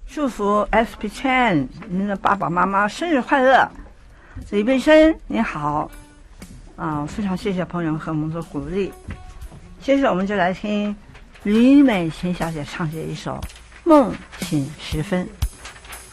祝福 SP Chan 您的爸爸妈妈生日快乐。李贝生你好非常谢谢朋友们和我们的鼓励。接着我们就来听吕美琴小姐唱的一首《梦醒时分》。